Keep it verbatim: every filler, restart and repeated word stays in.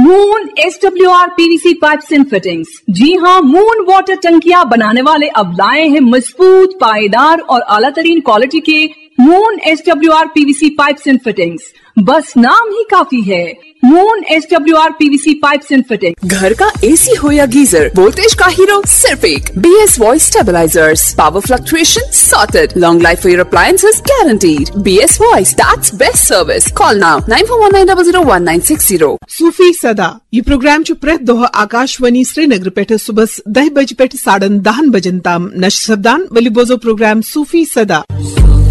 Moon S W R PVC pipes and fittings. जी हाँ, moon water टंकियां बनाने वाले अब लाए हैं मजबूत, पायदार और आला तरीन क्वालिटी के moon S W R PVC pipes and fittings. बस नाम ही काफी है, moon S W R PVC pipes and fittings. घर का एसी हो या गीजर, वोल्टेज का हीरो सिर्फ एक BS voice stabilisers. Power fluctuation sorted, long life for your appliances guaranteed. BS voice, that's best service. Call now nine four one nine zero zero one nine six zero. सूफी सदा यह programme प्रत दोह आकाशवाणी श्रीनगर पे सुबह दह बज पे साढ़न दहन बजन ताम नश सपदान। वली बोजो प्रोग्राम सूफी सदा।